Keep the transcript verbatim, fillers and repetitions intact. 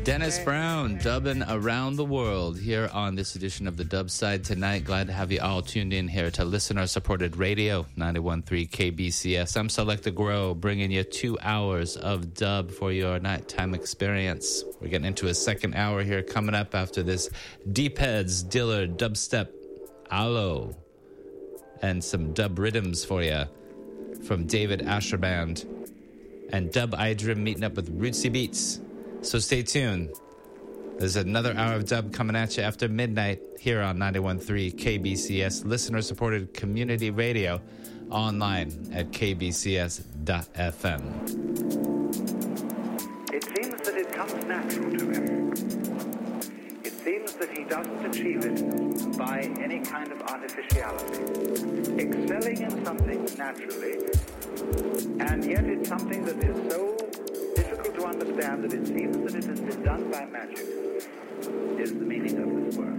Dennis Brown, dubbing around the world here on this edition of the Dub Side tonight. Glad to have you all tuned in here to listener-supported radio, ninety-one point three K B C S. I'm Selecta Grow, bringing you two hours of dub for your nighttime experience. We're getting into a second hour here coming up after this Deepheads, Dillard, Dubstep, Aloe, and some dub rhythms for you from David Asher Band and Dub Idrim meeting up with Rootsy Beats. So stay tuned. There's another hour of dub coming at you after midnight here on ninety-one point three K B C S, listener-supported community radio, online at k b c s dot f m. It seems that it comes natural to him. It seems that he doesn't achieve it by any kind of artificiality. Excelling in something naturally, and yet it's something that is so difficult to understand that it seems that it has been done by magic, is the meaning of this word.